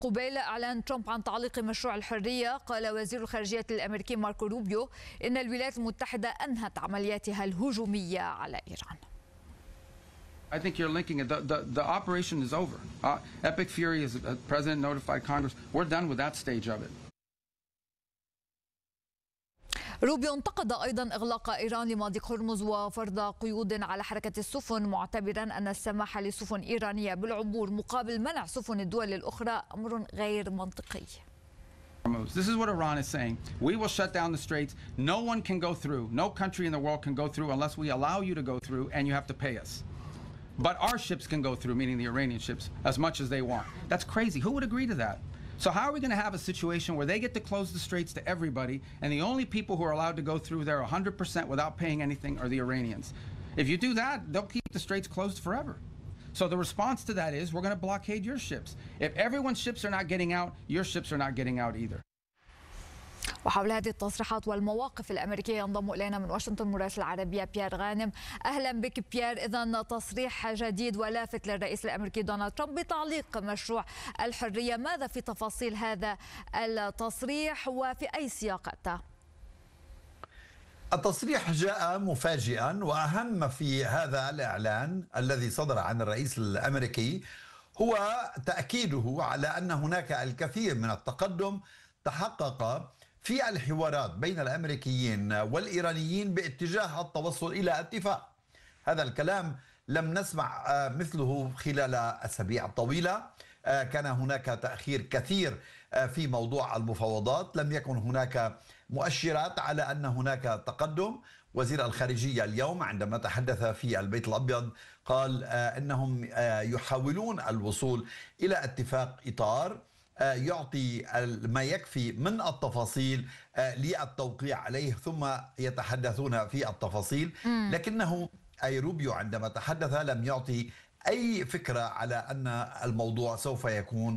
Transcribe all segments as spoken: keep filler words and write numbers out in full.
قبيل إعلان ترامب عن تعليق مشروع الحرية، قال وزير الخارجية الأمريكي ماركو روبيو إن الولايات المتحدة أنهت عملياتها الهجومية على إيران. I think you're linking it. The, the, the operation is over. Uh, Epic Fury, as the president notified Congress, we're done with that stage of it. روبيو انتقد أيضا إغلاق إيران لمضيق هرمز وفرض قيود على حركة السفن، معتبرا أن السماح لسفن إيرانية بالعبور مقابل منع سفن الدول الأخرى أمر غير منطقي. This is what Iran is saying. We will shut down the straits. No one can go through. No country in the world can go through unless we allow you to go through, and you have to pay us. But our ships can go through, meaning the Iranian ships, as much as they want. That's crazy. Who would agree to that? So how are we going to have a situation where they get to close the straits to everybody, and the only people who are allowed to go through there one hundred percent without paying anything are the Iranians? If you do that, they'll keep the straits closed forever. So the response to that is we're going to blockade your ships. If everyone's ships are not getting out, your ships are not getting out either. وحول هذه التصريحات والمواقف الأمريكية ينضم إلينا من واشنطن مراسل العربية بيير غانم. أهلا بك بيير. إذن تصريح جديد ولافت للرئيس الأمريكي دونالد ترامب بتعليق مشروع الحرية، ماذا في تفاصيل هذا التصريح وفي أي سياق أتى؟ التصريح جاء مفاجئا، وأهم في هذا الإعلان الذي صدر عن الرئيس الأمريكي هو تأكيده على أن هناك الكثير من التقدم تحقق في الحوارات بين الأمريكيين والإيرانيين باتجاه التوصل إلى اتفاق. هذا الكلام لم نسمع مثله خلال أسابيع طويلة. كان هناك تأخير كثير في موضوع المفاوضات، لم يكن هناك مؤشرات على أن هناك تقدم. وزير الخارجية اليوم عندما تحدث في البيت الأبيض قال أنهم يحاولون الوصول إلى اتفاق إطار يعطي ما يكفي من التفاصيل للتوقيع عليه ثم يتحدثون في التفاصيل. لكنه أي روبيو عندما تحدث لم يعطي أي فكرة على أن الموضوع سوف يكون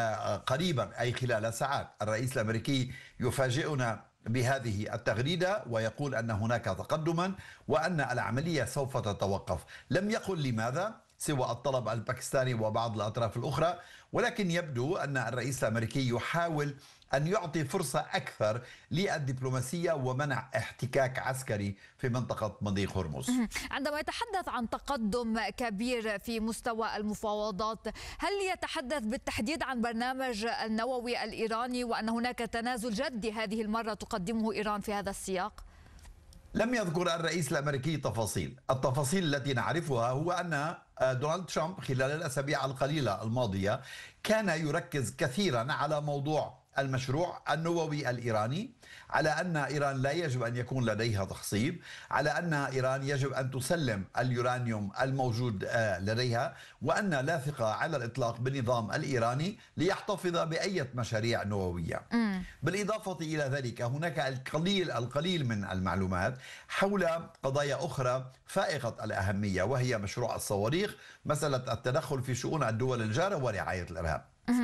قريبا أي خلال ساعات. الرئيس الأمريكي يفاجئنا بهذه التغريدة ويقول أن هناك تقدما وأن العملية سوف تتوقف. لم يقل لماذا سوى الطلب الباكستاني وبعض الأطراف الأخرى، ولكن يبدو أن الرئيس الأمريكي يحاول أن يعطي فرصة أكثر للدبلوماسية ومنع احتكاك عسكري في منطقة مضيق هرمز. عندما يتحدث عن تقدم كبير في مستوى المفاوضات، هل يتحدث بالتحديد عن برنامج النووي الإيراني وأن هناك تنازل جدي هذه المرة تقدمه إيران في هذا السياق؟ لم يذكر الرئيس الأمريكي تفاصيل. التفاصيل التي نعرفها هو أن دونالد ترامب خلال الأسابيع القليلة الماضية كان يركز كثيرا على موضوع المشروع النووي الإيراني، على أن إيران لا يجب أن يكون لديها تخصيب، على أن إيران يجب أن تسلم اليورانيوم الموجود لديها، وأن لا ثقة على الإطلاق بالنظام الإيراني ليحتفظ بأي مشاريع نووية. م. بالإضافة إلى ذلك هناك القليل القليل من المعلومات حول قضايا أخرى فائقة الأهمية، وهي مشروع الصواريخ، مسألة التدخل في شؤون الدول الجارة ورعاية الإرهاب.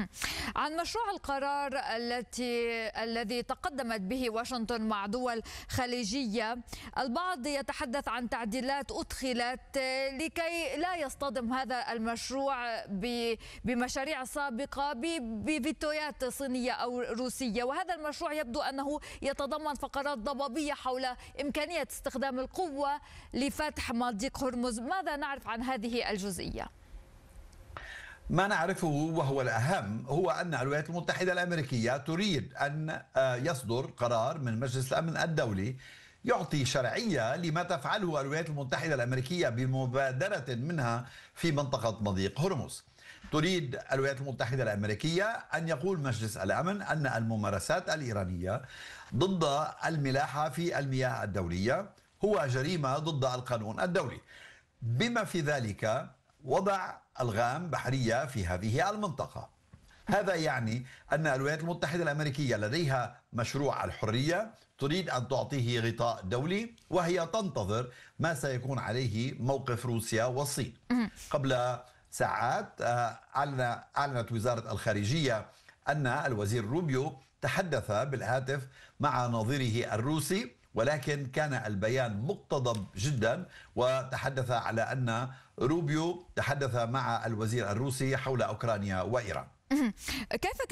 عن مشروع القرار التي الذي تقدمت به واشنطن مع دول خليجية، البعض يتحدث عن تعديلات أدخلت لكي لا يصطدم هذا المشروع بمشاريع سابقة بفيتويات صينية أو روسية، وهذا المشروع يبدو أنه يتضمن فقرات ضبابية حول إمكانية استخدام القوة لفتح مضيق هرمز. ماذا نعرف عن هذه الجزئية؟ ما نعرفه وهو الأهم هو أن الولايات المتحدة الأمريكية تريد أن يصدر قرار من مجلس الأمن الدولي يعطي شرعية لما تفعله الولايات المتحدة الأمريكية بمبادرة منها في منطقة مضيق هرمز. تريد الولايات المتحدة الأمريكية أن يقول مجلس الأمن أن الممارسات الإيرانية ضد الملاحة في المياه الدولية هو جريمة ضد القانون الدولي، بما في ذلك وضع ألغام بحرية في هذه المنطقة. هذا يعني أن الولايات المتحدة الأمريكية لديها مشروع الحرية تريد أن تعطيه غطاء دولي، وهي تنتظر ما سيكون عليه موقف روسيا والصين. قبل ساعات أعلنت وزارة الخارجية أن الوزير روبيو تحدث بالهاتف مع نظيره الروسي، ولكن كان البيان مقتضب جدا، وتحدث على أن روبيو تحدث مع الوزير الروسي حول أوكرانيا وإيران. كيف